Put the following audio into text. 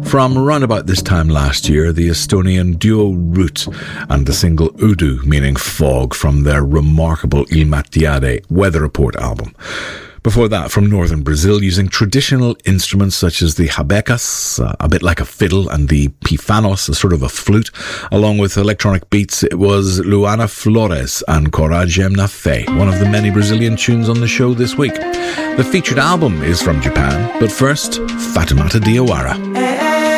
From around about this time last year, the Estonian duo Root and the single Udu, meaning fog, from their remarkable Il Mattiade Weather Report album. Before that, from northern Brazil, using traditional instruments such as the habecas, a bit like a fiddle, and the pifanos, a sort of a flute, along with electronic beats, it was Luana Flores and Coragem na Fé, one of the many Brazilian tunes on the show this week. The featured album is from Japan, but first, Fatoumata Diawara.